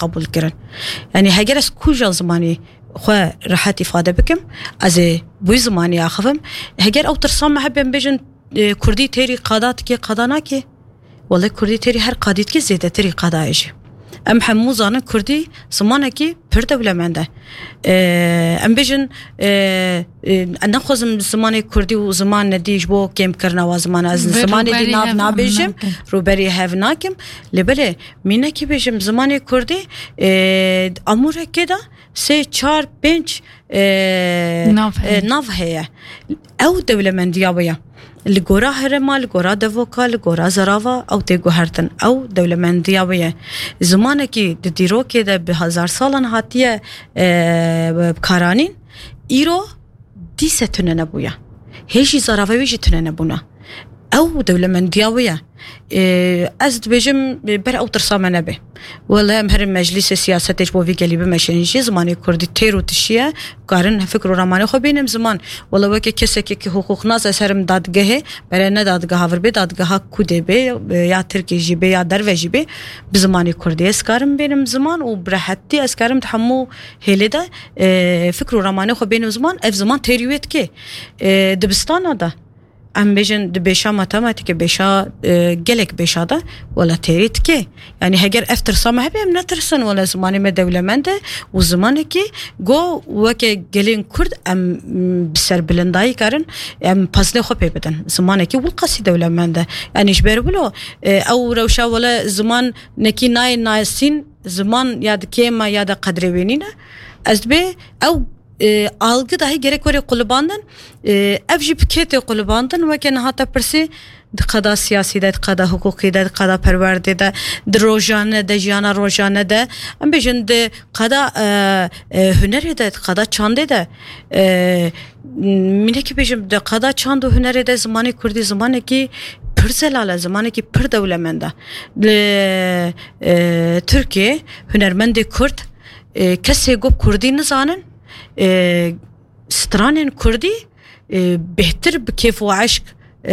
قبول كرن يعني هاجر اس كوجا زماني خو راحت إفادة بكم از بوی زمانی آخفم هاجر او ترسام محبم بيجن كردي تيري قادات كي قادانا كي والله كردي تيري هر قاديت كي زيادة تيري قادايش ام همو زانن كردي زمانه كي پر دولمنده ام بيجن انا خوزم زمان كردي و زمان نديش بو كم كرنا و زمان از زمان دي ناف نابيجم روبري هاف ناكم لبله مينه كي بيجم زمان كردي امور كده 3 4 5 ناف هي او دولمنديه ويا الجورا هرما الجورا دفوكا الجورا زرافا أو تيجوهرتن أو دولة من ديابية زمانه كي تديرو كده بهزار سالن هاتيه بكارانين إيرو دي ستونه نبويا هيجي زرافا ويجي تونه نبونا أو دولة من ديابية أزد بيجم بر أو ترسامة نبي والله مهر مجلس سياسة تجبو في قلبه مشانشي زماني كردي تيرو تشيه قارن فكرو رماني خو بينم زمان والله وكي كسك كي حقوق ناس اسرم دادگاه برای نه دادگاه ور به دادگاه کوده به یا ترکی جیبه یا در وجیبه بزماني كردي اسكارم بينم زمان وبراحتي اسكارم تحمو هيلده فكرو رماني خو بينم زمان اف زمان تيريوت كي دبستان ده ام بيجن دبيشا ماتماتيك بيشا جلك بيشا ده ولا تيريت كي يعني هجر افتر سما هبم نترسن ولا زماني ما دولمنده وزمانه كي جو وكي جلين كرد ام بسر بلنداي كارن ام بازله خو بيبدن زمانه كي والقصي دولمنده يعني جبر بلو او روشا ولا زمان نكي نايسين زمان ياد كيما ياد قدر بينينا ازبي او algı dahi gerek var kulübandan evji piketi kulübandan ve ki nahata persi dikada siyasi de dikada hukuki de dikada perverde de drojane de jana rojane de am bejin de kada hüneri de dikada çande de mineki bejim de kada çandu hüneri de zamanı kurdi zamanı ki پر زلاله زمانی که پر دولمنده Türkiye hünermend Kürt کسی گفت کردی نزانن سترانن کردی بهتر بکیف و عشق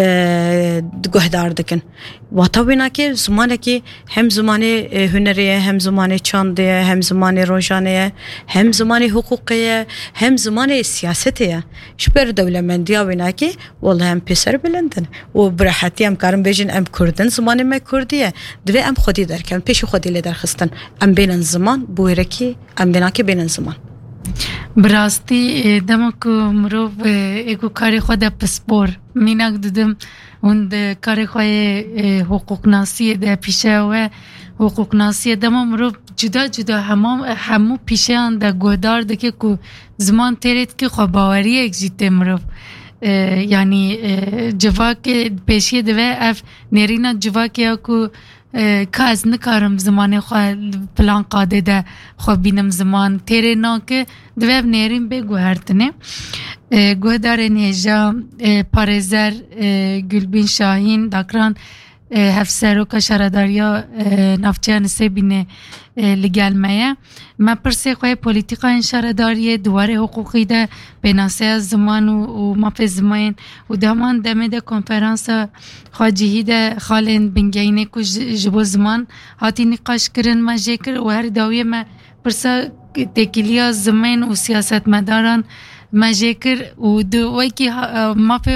گهدار دکن واتوینا که زمانه که هم زمانه هنریه هم زمانه چاندیه هم زمانه روشانیه هم زمانه حقوقیه هم زمانه سیاستیه شبر دولمندیه وینا که والله هم پسر بلندن و براحتی هم کارم بیجن ام کردن زمانه ما کردیه دوی ام خودی درکن پیش خودی لی درخستن ام بینن زمان بویره که ام بینا که بینن زمان براستی دمک مروف اگو کاری خود پسپور مینک دادم اون کاری خود حقوق ناسی ده پیشه و حقوق ناسی دم مروف جدا همو پیشه آن ده گودار ده که زمان ترید که خو باوری اگزیته مروف یعنی جواک پیشی دوه اف نیرینا جواک یا که که از نکارم زمان خواه پلان قاده ده خواه بینم زمان تیره نا که دویب نیرین به گوهرتنه گوهدار نیجا پارزر گلبین شاهین داکران هفسر و کشارداریا نافچه نسه بینه لگلمه ما پرسه خواه پولیتیقا انشارداریه دواره حقوقی ده بناسه از زمان و ماپ زمان و دامان دمه ده کنفرانس خواه جهی ده خالین بنگینه که جبو زمان هاتی نقاش کرن ما جکر و هر داویه ما پرسه تکیلیا زمان و سیاست مداران ما جکر و دوی که ماپ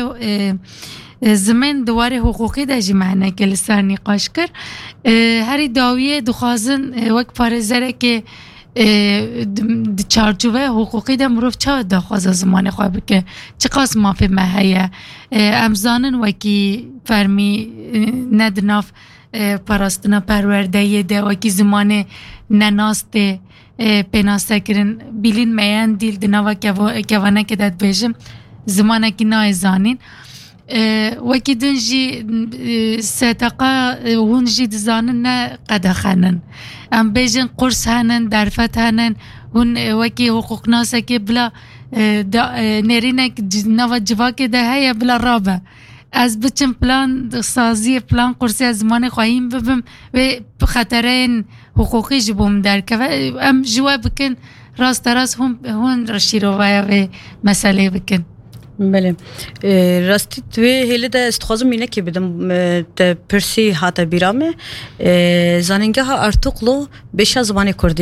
زمان دواره حقوقی ده جمعنه که لسر نقاش کر هری داویه دخوازن وک پارزره که چارچوبه حقوقی ده مروف چه دخواز زمان خواه بکه چه قاس مافی محیه امزانن وکی فرمی ندناف پراستنا پرورده ده وکی زمان نناسته پناسته کرن بیلین میان دیل دناوا کوانه که داد بیشم زمانه که نای زانین وکی دنجی ستاقا هونجی دزانن نه قد خانن ام بیجن قرص هنن درفت هنن هون وکی حقوق ناسه که بلا نرینک نوا جواک ده هیا بلا رابه از بچم پلان سازی پلان قرصی از زمان خواهیم ببم و خطرین حقوقی جبوم در که ام جوا بکن راست راست هون رشیروه و مسئله بکن بله راستی توی هیله ده استخوازم اینه که بدم پرسی هاتا بیرامه زانینگه ها ارتقلو بیش از زبان کردی